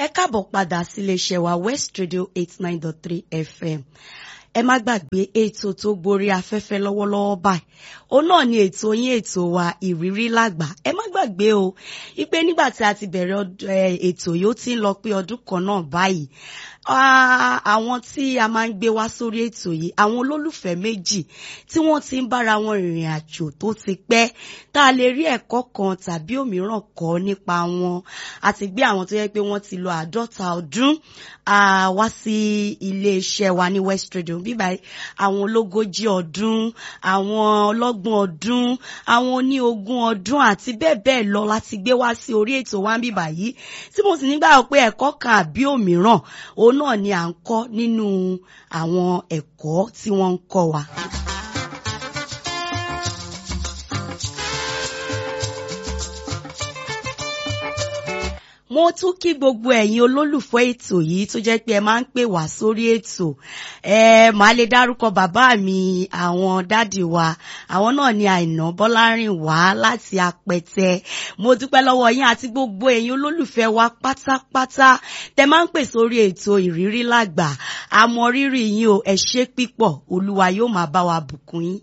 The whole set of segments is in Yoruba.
Ẹ káàbọ̀ padà sí iléeṣẹ́ wa West Radio 89.3 FM. Ẹ má gbàgbé ètò tó gborí afẹ́fẹ́ lọ́wọ́lọ́wọ́ báyìí. Ó náà ni ètò yín ètò wa ìrírí lágbà. Ẹ má gbàgbé o, ìpè nígbà tí a ti bẹ̀rẹ̀ ètò yìí ó ti ń lọ pé ọdún kan náà báyìí. Àwọn tí a máa ń gbé wá sórí ètò yìí, àwọn olólùfẹ́ méjì tí wọ́n ti ń bára wọn rìnrìn àjò tó ti pẹ́, tá a lè rí ẹ̀kọ́ kan tàbí òmíràn kọ́ nípa wọn. A ti gbé àwọn tó yẹ pé wọ́n ti lò 50 ọdún wá sí iléeṣẹ́ wa ní West Radio bíbáyìí, àwọn ológójì ọdún, àwọn ọlọ́gbọ̀n ọdún, àwọn oní 20 ọdún àti bẹ́ẹ̀ bẹ́ẹ̀ lọ láti gbé wá sí orí ètò wa bíbáyìí, tí mo sì nígbà pé ẹ̀kọ́ kan àbí òmíràn òun náà ni à ń kọ́ nínú àwọn ẹ̀kọ́ tí wọ́n ń kọ́ wa. Mo tún kí gbogbo ẹ̀yin olólùfẹ́ ètò yìí tó jẹ́ pé ẹ máa ń pè wá sórí ètò. Màá lè dárúkọ bàbá mi, àwọn dádì wa, àwọn náà ni Àìná Bọ́lárìnwá láti Apẹtẹ. Mo dúpẹ́ lọ́wọ́ yín àti gbogbo ẹ̀yin olólùfẹ́ wa pátápátá tẹ máa ń pè sórí ètò ìrírí lágbà. A mọ rírì yín o, ẹ ṣé pípọ̀, Olúwa yóò máa bá wa bùkún yín.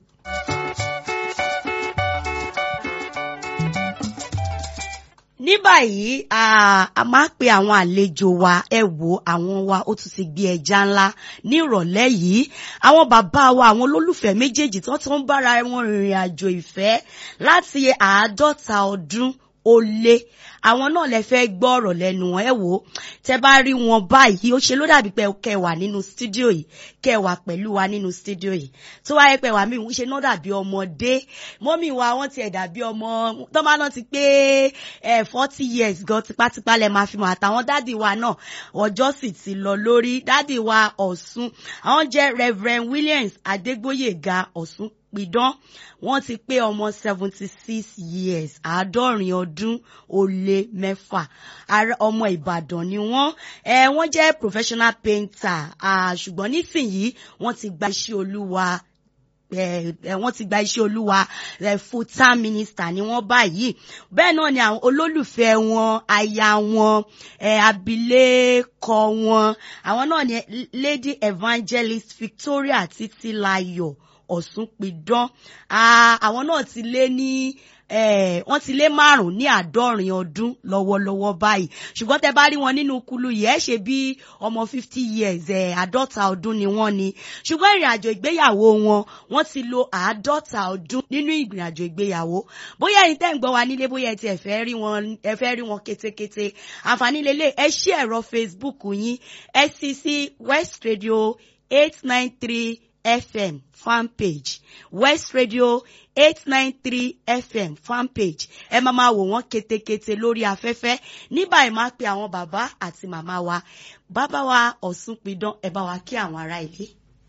Ní báyìí, a máa pe àwọn àlejò wa, ẹ wò àwọn wa ó tún ti gbé ẹja ńlá ní ìrọ̀lẹ́ yìí. Àwọn bàbá wa, àwọn olólùfẹ́ méjèèjì tó ń bára wọn rìnrìn àjò ìfẹ́ láti 50 ọdún ó lé. Àwọn náà lè fẹ́ gbọ́ ọ̀rọ̀ lẹ́nu wọn, ẹ wò. Tẹ́ bá rí wọn báyìí, ó ṣe ló dàbí pé kẹ́ wà nínú stúdíò yìí, kẹ́ wà pẹ̀lú wa nínú stúdíò yìí. Tó wáyé pé wà mí ń ṣe náà dàbí ọmọdé. Mọ́mì wa wọ́n ti ẹ̀ dàbí ọmọ tó máa náà ti pé 40 years gan tipátipá lẹ máa fi mọ̀. Àtàwọn dádì wa náà ọjọ́ sì ti lọ lórí. Dádì wa Ọ̀ṣun, àwọn jẹ́ Reverend Williams Adégbóyèga Ọ̀ṣun Pidán. Wọ́n ti pé ọmọ 76 years, 70 ọdún ó lé 6. Ọmọ Ìbàdàn ni wọ́n. Wọ́n jẹ́ professional painter. Ṣùgbọ́n nísìnyí wọ́n ti gba iṣẹ́ Olúwa. Wọ́n ti gba iṣẹ́ Olúwa, full time minister ni wọ́n báyìí. Bẹ́ẹ̀ náà ni àwọn olólùfẹ́ wọn, aya wọn, abilékọ wọn. Àwọn náà ni Lady Evangelist Victoria Títílayọ̀ Ọ̀ṣun Pidán. Àwọn náà ti lé ní wọ́n ti lé 5 ní 70 ọdún lọ́wọ́lọ́wọ́ báyìí. Ṣùgbọ́n tẹ́ bá rí wọn nínú kulu yìí, ẹ ṣe bí ọmọ 50 years, 50 ọdún ni wọ́n ni. Ṣùgbọ́n ìrìn àjò ìgbéyàwó wọn, wọ́n ti lo 50 ọdún nínú ìrìn àjò ìgbéyàwó. Bóyá ẹ̀yin tẹ́ ń gbọ́ wa nílé, bóyá ẹ fẹ́ rí wọn kétékété. Àǹfààní lélẹ̀, ẹ ṣí ẹ̀rọ Facebook yín, ẹ sí West Radio 893 FM fan page, West Radio 893 FM fan page. Ẹ máa wò wọ́n kétékété lórí afẹ́fẹ́. Ní báyìí máa pe àwọn bàbá àti màmá wa. Bàbá wa Ọ̀ṣun Pidán, ẹ bá wa kí àwọn ará ilé.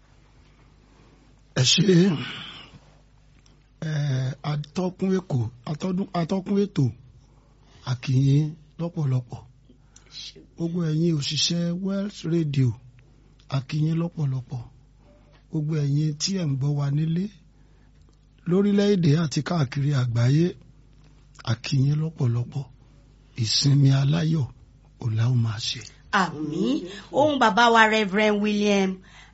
Ẹ ṣé atọ́kùn ètò àkìyìn lọ́pọ̀lọpọ̀. Gbogbo ẹ̀yin òṣìṣẹ́ West Radio àkìyìn lọ́pọ̀lọpọ̀. Gbogbo ẹ̀yin tí ẹ̀ ń gbọ́ wa nílé lórílẹ̀-èdè àti káàkiri àgbáyé àkìyìn lọ́pọ̀lọpọ̀. Ìsinmi aláyọ̀ ọ̀la ó máa ṣe. Àmín. Ohun bàbá wa Reverend William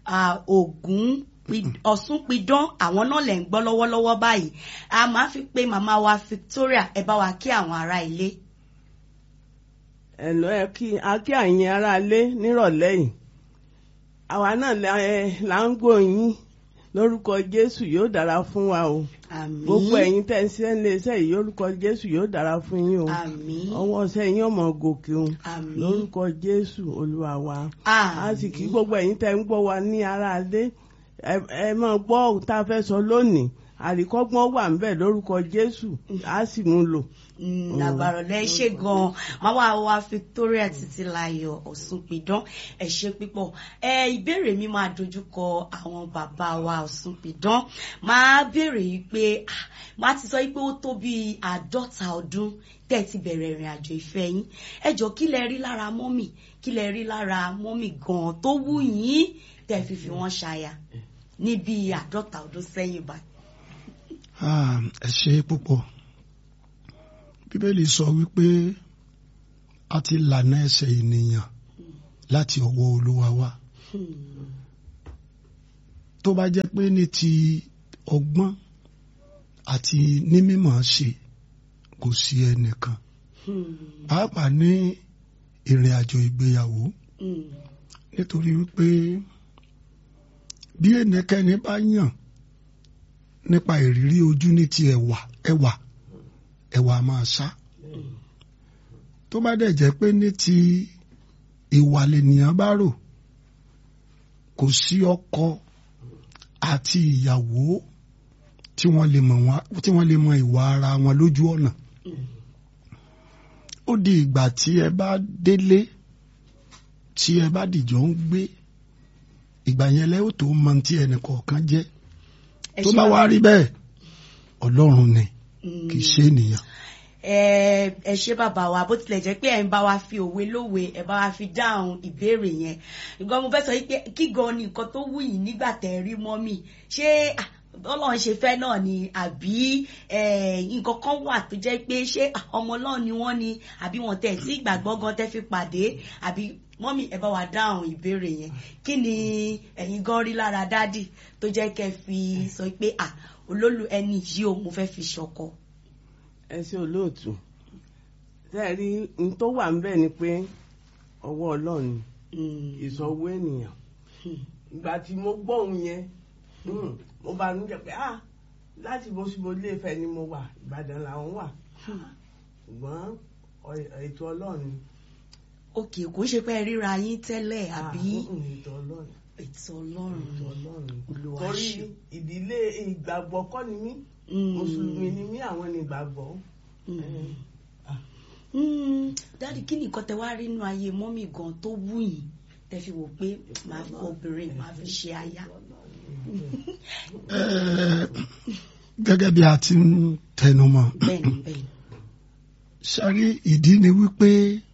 Ọ̀ṣun Pidán, àwọn náà lẹ̀ ń gbọ́ lọ́wọ́lọ́wọ́ báyìí. A máa fi pé màmá wa Victoria, ẹ bá wa kí àwọn ará ilé. Ẹ̀lọ́ a kí àyìn ará ilé nírọ̀lẹ́ yìí. Àwa náà là ń gbóyin lórúkọ Jésù, yóò dára fún wa o. Àmín. Gbogbo ẹ̀yin tẹ́ ń ṣe iléeṣẹ́ yìí, lórúkọ Jésù yóò dára fún yín o. Àmín. Ọwọ́ ọ̀sẹ̀ yín ọmọ gòkè o. Àmín. Lórúkọ Jésù Olúwa wa. Àmín. A sì kí gbogbo ẹ̀yin tẹ́ ń gbọ́ wa ní ara adé. Ẹ máa gbọ́ ohun tá a fẹ́ sọ lónìí. Àríkọ́gbọ́n wà ń bẹ̀ lórúkọ Jésù, a sì mú lò. Nàgbàrọ̀ lẹ́ ṣe gan-an. Màmá wa Victoria Títílayọ̀ Ọ̀ṣun Pidán, ẹ ṣé pípọ̀. Ìbéèrè mi máa dojúkọ àwọn bàbá wa Ọ̀ṣun Pidán. Máa béèrè yìí pé, máa ti sọ yìí pé ó tó bí 50 ọdún tẹ́ ti bẹ̀rẹ̀ ìrìn àjò ìfẹ́ yín. Ẹ jọ̀ọ́ kí lẹ rí lára mọ́mì, kí lẹ rí lára mọ́mì gan-an tó wù yín tẹ́ fi wọ́n ṣaya ní bí 50 ọdún sẹ́yìn báyìí. Ẹ ṣé púpọ̀. Bíbélì sọ wípé àti lànà ẹsẹ̀ ènìyàn láti ọwọ́ Olúwa wá. Tó bá jẹ́ pé ní ti ọgbọ́n àti ní mímọ̀ ṣe kò sí ẹnìkan. Pàápàá ní ìrìn àjò ìgbéyàwó. Nítorí wípé bí ẹnikẹ́ni bá yàn nípa ìrírí ojú ní ti ẹwà máa sá. Tó bá dẹ̀ jẹ́ pé ní ti ìwà lènìyàn bá rò, kò sí ọkọ àti ìyàwó tí wọ́n lè mọ ìwà ara wọn lójú ọ̀nà. Ó di ìgbà tí ẹ bá délé, tí ẹ bá dìjọ ń gbé, ìgbà yẹn lẹ́ ó tó mọ tí ẹnì kọ̀ọ̀kan jẹ́. Tó bá wá rí bẹ́ẹ̀, Ọlọ́run ni kì í ṣe ènìyàn. Ẹ ṣé bàbá wa, bó tilẹ̀ jẹ́ pé ẹ̀ ń bá wa fi òwe lówe, ẹ̀ bá wa fi dáhùn ìbéèrè yẹn. Nǹkan mo fẹ́ sọ pé kí gan ni nǹkan tó wù yín nígbà tẹ́ rí mọ́mì? Ṣé Ọlọ́run ṣe fẹ́ náà ni, àbí nǹkan kan wà tó jẹ́ pé ṣé ọmọ Ọlọ́run ni wọ́n ni, àbí wọ́n tẹ̀ sí ìgbàgbọ́ gan tẹ́ fi pàdé, àbí mọ́mì ẹ bá wa dáhùn ìbéèrè yẹn. Kí ni ẹ̀yin gan rí lára dádì tó jẹ́ kẹ́ fi sọ pé olólù ẹni yìí o mo fẹ́ fi ṣọkọ? Ẹ ṣé olóòtú. Tẹ́ẹ̀rí n tó wà ńbẹ̀ ni pé ọwọ́ Ọlọ́run ìsọwọ́ ènìyàn. Ìgbà tí mo gbọ́ ohun yẹn, mo bá ń jẹ́ pé láti bó síbo ilé Ifẹ̀ ni mo wà, Ìbàdàn làwọn wà. Ṣùgbọ́n ètò Ọlọ́run ni. Òkè kò ṣe pé ríra yín tẹ́lẹ̀ àbí? Ètò Ọlọ́run. Ètò Ọlọ́run. Olúwa Torí ṣe. ìdílé ìgbàgbọ́ kọ́ ni mí. Mùsùlùmí ni mí, àwọn ni ìgbàgbọ́. Dáàdì, kí ni nǹkan tẹ wá rí nínú ayé mọ́mì gan tó wù yín tẹ fi wò pé màá fi obìnrin màá fi ṣe aya? Gẹ́gẹ́ bí a ti ń tẹnumọ́, Bẹ́ẹ̀ni. ṣárí ìdí ni wípé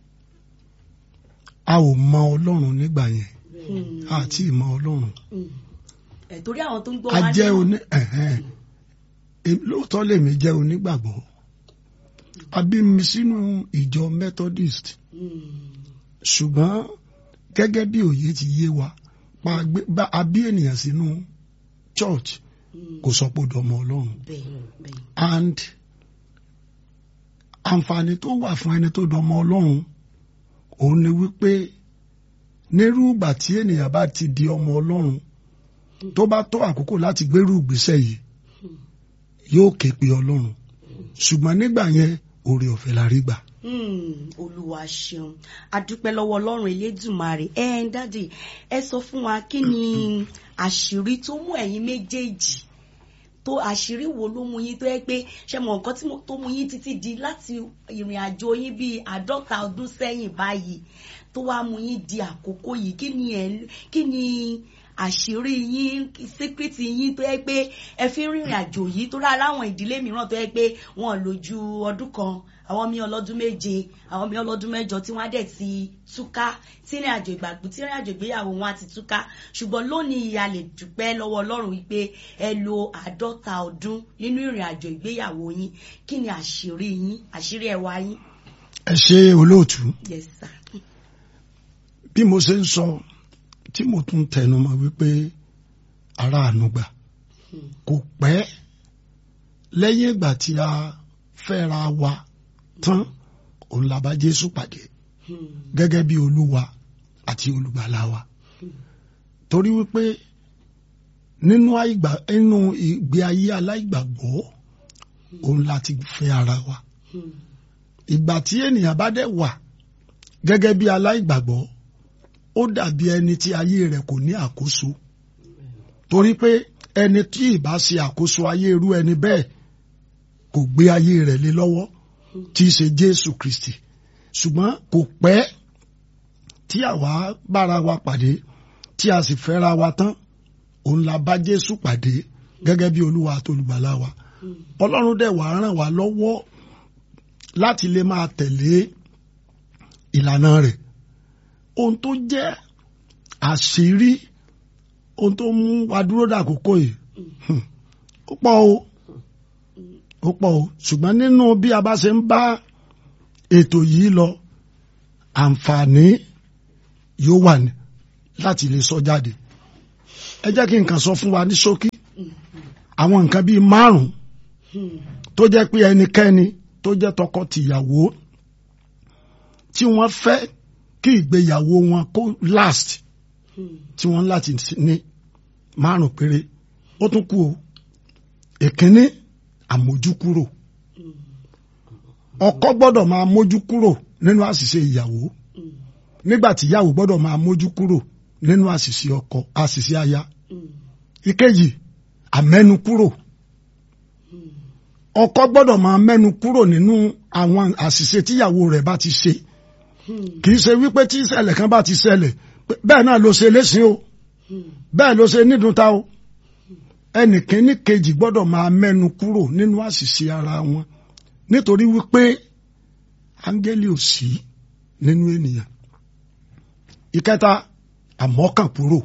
a ò mọ Ọlọ́run nígbà yẹn, àti ìmọ̀ Ọlọ́run. Torí àwọn tó ń gbọ́ A wá jẹ́ lóòótọ́ lèmi jẹ́ onígbàgbọ́. A bí mi sínú ìjọ Methodist. Ṣùgbọ́n gẹ́gẹ́ bí òye ti yé wa, a bí ènìyàn sínú church kò sọ pé ó dọmọ Ọlọ́run. And àǹfààní tó wà fún ẹni tó dọmọ Ọlọ́run òun ni wípé nírú ìgbà tí ènìyàn bá ti di ọmọ Ọlọ́run, tó bá tó àkókò láti gbérú ìgbésẹ̀ yìí, yóò ké pe Ọlọ́run. Ṣùgbọ́n nígbà yẹn oore ọ̀fẹ́ la rí gbà. Olúwa ṣeun, a dúpẹ́ lọ́wọ́ Ọlọ́run Elédùmarè. Dádì, ẹ sọ fún wa kí ni àṣírí tó mú ẹ̀yin méjèèjì, tó àṣírí wo ló mú yín tó yẹ pé ṣe mọ nǹkan tó mú yín títí di láti ìrìn àjò yín bíi 50 ọdún sẹ́yìn báyìí tó wá mú yín di àkókò yìí? Kí ni àṣírí yín, síkírìtì yín tó yẹ pé ẹ fi ń rìnrìn àjò yìí? tó rà láwọn ìdílé mìíràn tó yẹ pé wọn lò ju ọdún kan, àwọn mi ọlọ́dún méje, àwọn mi ọlọ́dún mẹ́jọ tí wọ́n á dẹ̀ ti túká, tí ìrìn àjò ìgbéyàwó wọn á ti túká. Ṣùgbọ́n lónìí a lè dúpẹ́ lọ́wọ́ Ọlọ́run wípé ẹ lo 50 ọdún nínú ìrìn àjò ìgbéyàwó yín. Kí ni àṣírí yín, àṣírí ẹwà yín? Ẹ ṣé olóòtú. Yes sir. Bí mo ṣe ń sọ tí mo tún tẹnu mọ́ wípé ara àánú gbà, kò pẹ́ lẹ́yìn ìgbà tí a fẹ́ra wa tán òun la bá Jésù pàdé gẹ́gẹ́ bí Olúwa àti olùgbàlà wa. Torí wípé nínú ìgbé ayé aláìgbàgbọ́ òun láti fẹ́ ara wa. Ìgbà tí ènìyàn bá dẹ̀ wà gẹ́gẹ́ bí aláìgbàgbọ́, ó dàbí ẹni tí ayé rẹ̀ kò ní àkóso. Torí pé ẹni tí ìbá ṣe àkóso ayé irú ẹni bẹ́ẹ̀ kò gbé ayé rẹ̀ lé lọ́wọ́, tí í ṣe Jésù Kristi. Ṣùgbọ́n kò pẹ́ tí àwa bára wa pàdé, tí a sì fẹ́ra wa tán, òun la bá Jésù pàdé gẹ́gẹ́ bí Olúwa àti olùgbàlà wa. Ọlọ́run dẹ̀ wá ràn wá lọ́wọ́ láti lè máa tẹ̀lé ìlànà rẹ̀. Ohun tó jẹ́ àṣírí, ohun tó mú wa dúró dàkókò yìí, ó pọ̀ o. Ṣùgbọ́n nínú bí a bá ṣe ń bá ètò yìí lọ, àǹfààní yóò wà láti lè sọ jáde. Ẹ jẹ́ kí n kàn sọ fún wa ní ṣókí àwọn nǹkan bíi 5 tó jẹ́ pé ẹnikẹ́ni tó jẹ́ tọkọ-tìyàwó tí wọ́n fẹ́ kí ìgbéyàwó wọn kó last tí wọ́n láti ní 5 péré. Ó tún kù o. Èkíní, àmójúkúrò. Ọkọ gbọ́dọ̀ máa mójú kúrò nínú àṣìṣe ìyàwó nígbà tí ìyàwó gbọ́dọ̀ máa mójú kúrò nínú àṣìṣe ọkọ, àṣìṣe aya. Ìkejì, àmẹ́nu kúrò. Ọkọ gbọ́dọ̀ máa mẹ́nu kúrò nínú àwọn àṣìṣe tíyàwó rẹ̀ bá ti ṣe. Kì í ṣe wípé tí ìṣẹ̀lẹ̀ kan bá ti ṣẹlẹ̀ bẹ́ẹ̀ náà ló ṣe léṣin o, bẹ́ẹ̀ ló ṣe nídùúta o. Ẹnìkíní kejì gbọ́dọ̀ máa mẹ́nu kúrò nínú àṣìṣe ara wọn nítorí wípé áńgẹ́lì ò sí nínú ènìyàn. Ìkẹta, àmọ́kànkúrò.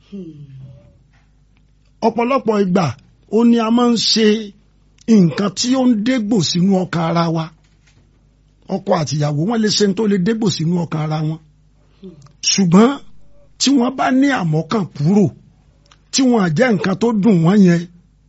Ọ̀pọ̀lọpọ̀ ìgbà ó ní a máa ń ṣe nǹkan tí ó ń dégbò sínú ọkàn ara wa. Ọkọ àtìyàwó wọn lè ṣe tó lè dégbò sínú ọkàn ara wọn. Ṣùgbọ́n tí wọ́n bá ní àmọ́kànkúrò tí wọ́n jẹ́ nǹkan tó dùn wọ́n yẹn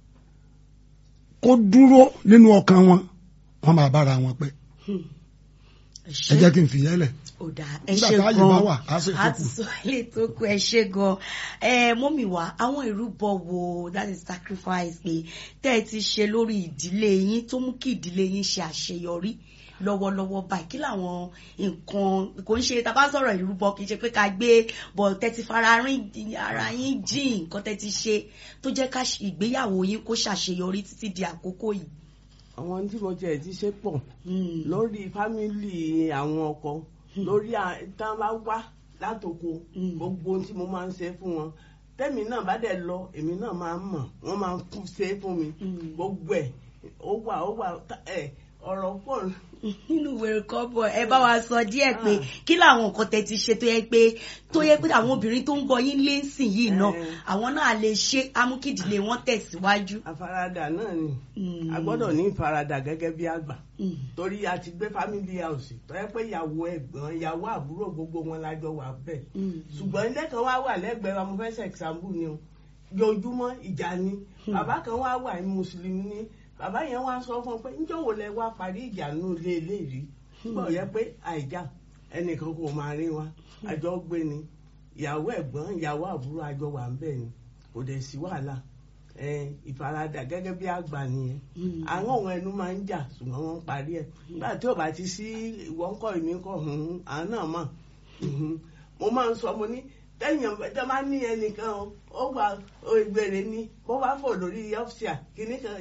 kó dúró nínú ọkàn wọn, wọ́n máa bára wọn pẹ́. Ẹ jẹ́ kí n fìyẹn lẹ̀. Ẹ ṣé gan. Àtúnṣe tó kù ẹ ṣé gan. Mọ́mì wa, àwọn ìrúbọ wo, that is sacrifice pé tẹ́ ẹ ti ṣe lórí ìdílé yín tó mú kí ìdílé yín ṣe àṣeyọrí lọ́wọ́lọ́wọ́ báyìí? Kí làwọn nǹkan, kò ń ṣe tá bá sọ̀rọ̀ ìrúbọ kì í ṣe pé ká gbé bọ̀ tẹ́tí fara rin ara yín jìn nǹkan tẹ́tí ṣe tó jẹ́ ká ìgbéyàwó yín kó ṣàṣeyọrí títí di àkókò yìí. Àwọn tí mo jẹ́ ti ṣe pọ̀ lórí fámìlì àwọn ọkọ, lórí tán bá wá látòkò, gbogbo tí mo máa ń ṣe fún wọn. Tẹ́mi náà bá dẹ̀ lọ, èmi náà máa ń mọ̀, wọ́n máa ń ṣe fún mi. Gbogbo ẹ̀ ó wà ọ̀rọ̀ pọ̀. Nínú ìwé kọ́bọ̀ ẹ bá wa sọ díẹ̀ pé kí làwọn nǹkan tẹ́ ti ṣe tó yẹ pé àwọn obìnrin tó ń gbọ́ yín lé nsìn yìí náà àwọn náà lè ṣe amúkìdílé wọn tẹ̀síwájú. Àfaradà náà ni a gbọ́dọ̀ ní ìfaradà gẹ́gẹ́ bí àgbà torí a ti gbé family house tó yẹ pé ìyàwó ẹ̀gbọ́n ìyàwó àbúrò gbogbo wọn lájọ wà bẹ́ẹ̀ ṣùgbọ́n ilé kan wá wà lẹ́gbẹ̀ẹ́ wa mo fẹ́ ṣe example ni o jojúmọ́ ìjà ni bàbá kan wá wà ní mùsùlùmí ni bàbá yẹn wá sọ fún un pé níjọ́ wo lẹ wá parí ìjà nù lé rí bọ̀ yẹ pé àìjà ẹnìkan kò máa rí wa àjọ gbé ni ìyàwó ẹ̀gbọ́n ìyàwó àbúrò àjọ wà ń bẹ̀ ni kò dẹ̀ sí wàhálà ìfaradà gẹ́gẹ́ bí àgbà nìyẹn àwọn ohun ẹnu máa ń jà ṣùgbọ́n wọ́n ń parí ẹ̀ nígbà tí ò bá ti sí ìwọ ń kọ́ ìmí kọ́ àwọn náà mọ̀ mo máa ń sọ mo ní tẹ́yìn tó máa ní ẹnìkan ó wà ìgbèrè ni bó bá fò lórí ọ́fíà kìíní kan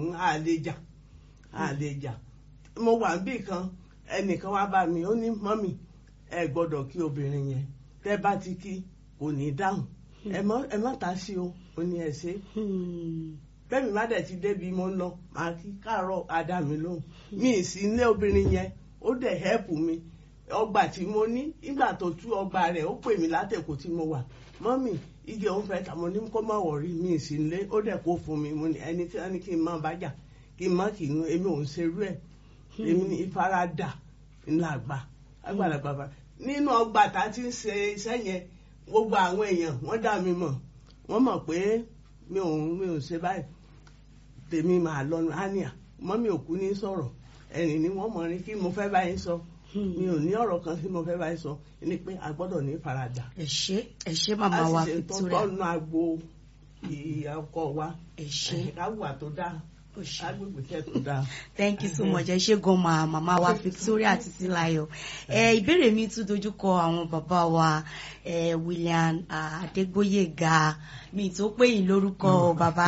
àlejà mo wà níbì kan ẹnìkan wá bá mi ó ní mọ́mì ẹ gbọ́dọ̀ kí obìnrin yẹn tẹ́ bá ti kí kò ní dáhùn ẹ má ta sí o ó ní ẹ ṣe bẹ́ẹ̀ mi má dẹ̀ ti débi mo ń lọ màá kí káàárọ̀ adá mi lóhùn mi ì sí ilé obìnrin yẹn ó dẹ̀ hẹ́pù mi ọgbà tí mo ní ìgbà tó tú ọgbà rẹ̀ ó pè mí látẹ̀kọ́ tí mo wà mọ́mì igi òun fẹ́ tà mo ní kó má wọ̀rí mi ì sí ilé ó dẹ̀ kó fún mi mo ní ẹni tí wọ́n ní kí n má bájà kí n má kì í nu èmi ò ń ṣerú ẹ̀ èmi ní ìfaradà ńlá àgbà àgbàlagbà bá nínú ọgbà tá a ti ń ṣe iṣẹ́ yẹn gbogbo àwọn èèyàn wọ́n dá mi mọ̀ wọ́n mọ̀ pé mi ò ṣe báyìí tèmi máa lọ́nu ánìyà mọ́mì òkú ní sọ̀rọ̀ ẹ̀rìn ni wọ́n mọ̀ ní kí mo fẹ́ báyìí sọ mi ò ní ọ̀rọ̀ kan tí mo fẹ́ báyìí sọ ní pé a gbọ́dọ̀ ní ìfaradà. ẹ ṣé màmá wa Victoria. a sì ṣe tó tọ́nu agbo ìyá ọkọ wa káwùwà tó dáa agbègbè tẹ́ tó dáa. Thank you so much ẹ ṣé gan màmá wa Victoria Títílayọ̀. Ìbéèrè mi tún dojúkọ àwọn bàbá wa William Adégbóyèga mi tó pé yín lórúkọ bàbá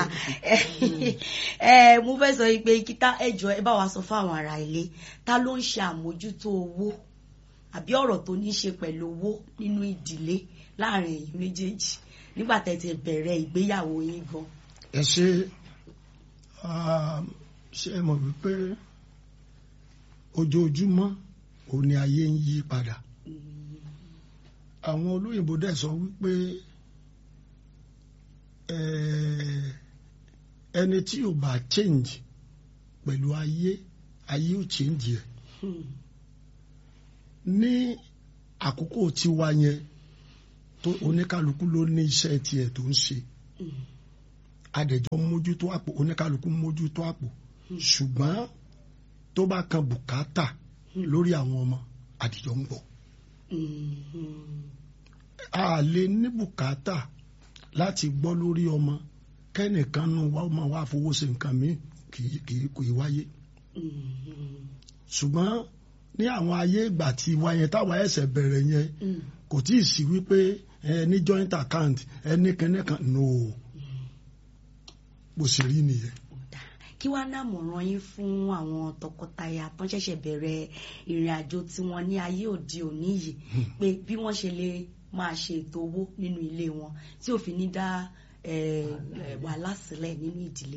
mo fẹ́ sọ pé kíta ẹjọ́ ẹ bá wa sọ fún àwọn ará ilé ta ló ń ṣe àmójútó owó àbí ọ̀rọ̀ tó ní ṣe pẹ̀lú owó nínú ìdílé láàrin ẹ̀yin méjèèjì nígbà tẹ́ ti bẹ̀rẹ̀ ìgbéyàwó yín gan. ẹ ṣe ṣe mọ̀ wípé ojoojúmọ́ òun ni ayé ń yí padà àwọn olóyìnbó dẹ̀ sọ wípé ẹni tí ò bá change pẹ̀lú ayé ò change ẹ̀ ní àkókò tiwa yẹn tó oníkálukú ló ní iṣẹ́ tiẹ̀ tó ń ṣe adẹ̀jọ́ mójútó àpò oníkálukú mójútó àpò ṣùgbọ́n tó bá kan bùkátà lórí àwọn ọmọ àdìjọ́ ń gbọ́. A lè ní bùkátà láti gbọ́ lórí ọmọ kẹ́nìkan nù wá máa wá fowó ṣe nǹkan mi kò í wáyé. Ṣùgbọ́n ní àwọn ayé ìgbà tí wáyé táwa ẹ̀sẹ̀ bẹ̀rẹ̀ yẹn kò tí ì sí wípé ní joint account ẹni kẹ́nìkan no bó ṣe rí nìyẹn. Kí wàá nàmọ̀ràn yín fún àwọn tọkọtaya tó ń ṣẹ̀ṣẹ̀ bẹ̀rẹ̀ ìrìn àjò tiwọn ní ayé òde òní yìí pé bí wọ́n ṣe lè máa ṣe ètò owó nínú ilé wọn tí ò fi ní dá wàhálà sílẹ̀ nínú ìdílé.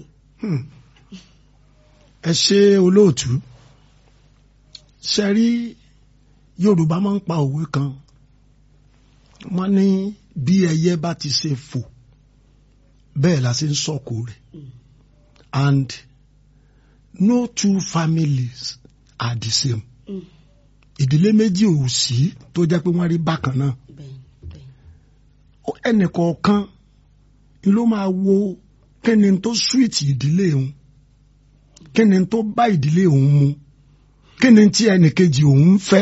Ẹ ṣe olóòtú ṣe rí Yorùbá máa ń pa òwe kan wọ́n ní bí ẹyẹ bá ti ṣe fò bẹ́ẹ̀ la ṣe ń sọ̀kò rẹ̀ and no two families are the same. Ìdílé méjì ò sí tó jẹ́ pé wọ́n rí bákan náà. Ẹnìkọ̀ọ̀kan ló máa wo kíni tó sweet ìdílé òun kíni tó bá ìdílé òun mu kíni tí ẹnìkejì òun fẹ́.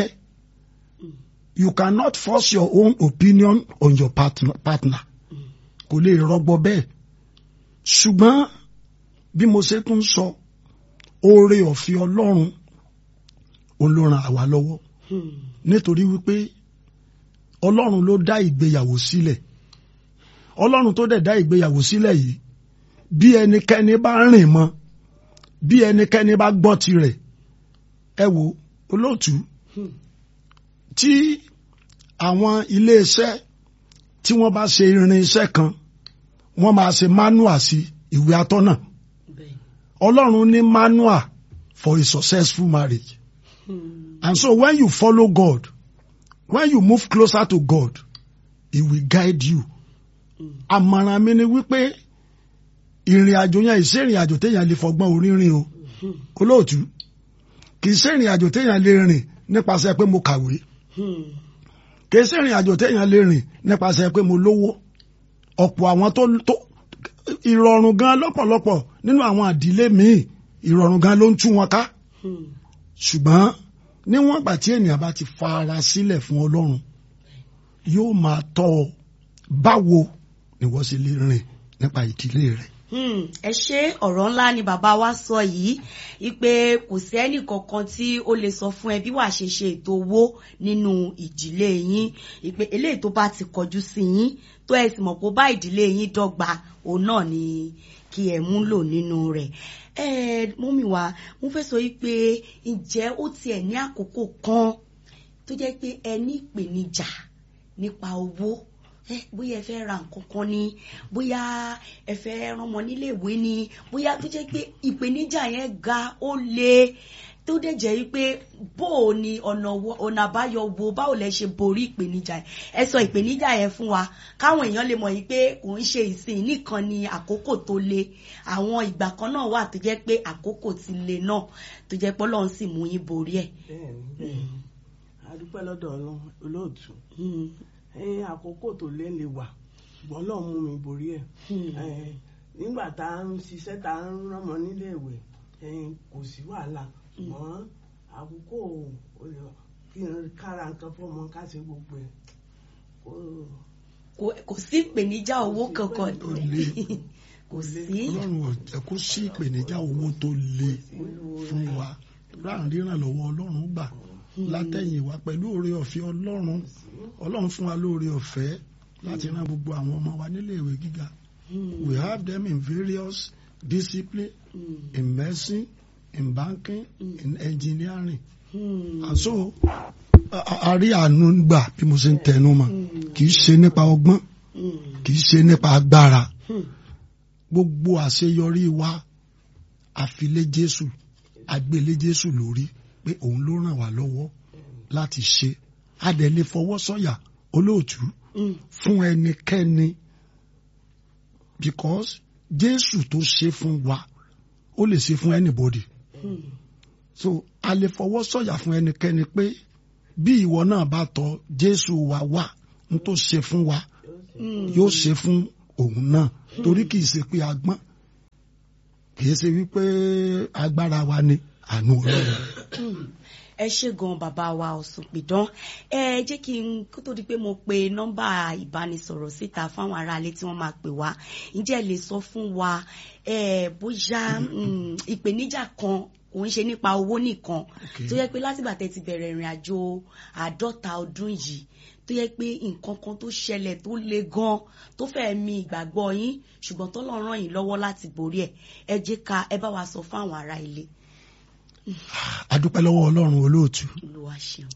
You cannot force your own opinion on your partner. Kò lè rọgbọ bẹ́ẹ̀. Ṣùgbọ́n bí mo ṣe tún sọ oore ọ̀fẹ́ Ọlọ́run òun ló ràn àwa lọ́wọ́ nítorí wípé Ọlọ́run ló dá ìgbéyàwó sílẹ̀. Ọlọ́run tó dẹ̀ dá ìgbéyàwó sílẹ̀ yìí bí ẹnikẹ́ni bá rìn mọ́ bí ẹnikẹ́ni bá gbọ́ tirẹ̀ ẹ wo olóòtú tí àwọn iléeṣẹ́ tí wọ́n bá ṣe irinṣẹ́ kan wọ́n máa ṣe manual sí ìwé atọ́nà. Ọlọ́run ní manual for a successful marriage. And so when you follow God, when you move closer to God, He will guide you. Àmọ̀ràn mi ni wípé ìrìn àjò yẹn ìṣe ìrìn àjò téèyàn lè fọgbọ́n orí rìn o. Olóòtú kì í ṣe ìrìn àjò téèyàn lè rìn nípasẹ̀ pé mo kàwé. Kì í ṣe ìrìn àjò téèyàn lè rìn nípasẹ̀ pé mo lówó. Ọ̀pọ̀ àwọn tó ìrọ̀rùn gan lọ́pọ̀lọpọ̀ nínú àwọn àdílé míì ìrọ̀rùn gan ló ń tú wọn ká. Ṣùgbọ́n níwọ̀n ìgbà tí ènìyàn bá ti fara sílẹ̀ fún Ọlọ́run yóò máa tọ́ ọ báwo ni wọ́n ṣe lè rìn nípa ìdílé rẹ̀. Ẹ ṣe ọ̀rọ̀ ńlá ni bàbá wa sọ yìí wípé kò sí ẹnì kankan tí ó lè sọ fún ẹ bí wàá ṣe ṣe ètò owó nínú ìdílé yín wípé eléyìí tó bá ti kọjú sí yín tó ẹ sì mọ̀ pé ó bá ìdílé yín dọ́gba òun náà ni kí ẹ mú lò nínú rẹ̀. Mọ́mì wa mo fẹ́ sọ wípé ǹjẹ́ ó tiẹ̀ ní àkókò kan tó jẹ́ pé ẹ ní ìpèníjà nípa owó bóyá ẹ fẹ́ ra nǹkan kan ni bóyá ẹ fẹ́ rán ọmọ nílé ìwé ni bóyá tó jẹ́ pé ìpèníjà yẹn ga ó le tó dẹ̀ jẹ́ wípé bó o ní ọ̀nà àbáyọ wo báwo lẹ ṣe borí ìpèníjà yẹn ẹ sọ ìpèníjà yẹn fún wa káwọn èèyàn lè mọ̀ yìí pé kò ń ṣe ìsìn nìkan ni àkókò tó le àwọn ìgbà kan náà wà tó jẹ́ pé àkókò ti le náà tó jẹ́ pé Ọlọ́run sì mú yín borí ẹ̀. A dúpẹ́ lọ́dọ̀ olóòtú àkókò tó lé lè wà ṣùgbọ́n Ọlọ́run mú mi borí ẹ̀. Nígbà tá a ń ṣiṣẹ́ tá a ń ránmọ nílé ìwé kò sí wàhálà ṣùgbọ́n àkókò kí n kára nǹkan fọmọ ká ṣe gbogbo ẹ̀ kò sí ìpèníjà owó kankan kò sí. Ọlọ́run ò jẹ́ kó sí ìpèníjà owó tó le fún wa láàrin ìrànlọ́wọ́ Ọlọ́run gbà látẹ̀yìn wa pẹ̀lú oore ọ̀fẹ́ Ọlọ́run fún wa lóore ọ̀fẹ́ láti rán gbogbo àwọn ọmọ wa nílé ìwé gíga. We have them in various disciplines, in medicine, in banking, in engineering. And so a rí àánú gbà bí mo ṣe ń tẹnu mọ́ kì í ṣe nípa ọgbọ́n kì í ṣe nípa agbára gbogbo àṣeyọrí wa àfilé Jésù àgbélé Jésù lórí pé òun ló ràn wá lọ́wọ́ láti ṣe a dẹ̀ lè fọwọ́ sọ̀yà olóòtú fún ẹnikẹ́ni because Jésù tó ṣe fún wa ó lè ṣe fún anybody so a lè fọwọ́ sọ̀yà fún ẹnikẹ́ni pé bí ìwọ náà bá tọ̀ Jésù wa wá n tó ṣe fún wa yóò ṣe fún òun náà torí kì í ṣe pé agbọ́n kì í ṣe wípé agbára wa ni àánú Ọlọ́run. Ẹ ṣé gan bàbá wa Ọ̀ṣùnpìdán. Ẹ jẹ́ kí n kó tó di pé mo pe nọ́mbà ìbánisọ̀rọ̀ síta fáwọn aráalé tí wọ́n máa pè wá. Ǹjẹ́ ẹ lè sọ fún wa bóyá ìpèníjà kan kò ń ṣe nípa owó nìkan tó yẹ pé látìgbà tẹ́ ti bẹ̀rẹ̀ ìrìn àjò 50 ọdún yìí tó yẹ pé nǹkan kan tó ṣẹlẹ̀ tó le gan tó fẹ́ mi ìgbàgbọ́ yín ṣùgbọ́n t'Ọlọ́run ràn yín lọ́wọ́ láti borí ẹ̀. Ẹ jẹ́ ká ẹ bá wa sọ fáwọn ará ilé. A dúpẹ́ lọ́wọ́ Ọlọ́run olóòtú. Olúwa ṣeun.